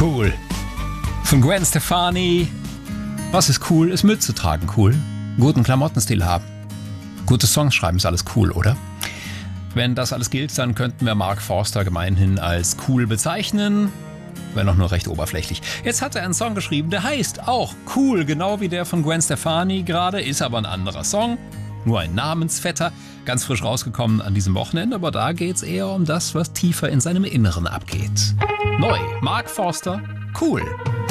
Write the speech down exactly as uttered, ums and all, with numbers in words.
Cool. Von Gwen Stefani. Was ist cool? Ist Mütze tragen cool. Guten Klamottenstil haben. Gute Songs schreiben ist alles cool, oder? Wenn das alles gilt, dann könnten wir Mark Forster gemeinhin als cool bezeichnen. Wenn auch nur recht oberflächlich. Jetzt hat er einen Song geschrieben, der heißt auch cool, genau wie der von Gwen Stefani gerade, ist aber ein anderer Song. Nur ein Namensvetter, ganz frisch rausgekommen an diesem Wochenende, aber da geht's eher um das, was tiefer in seinem Inneren abgeht. Neu, Mark Forster, cool.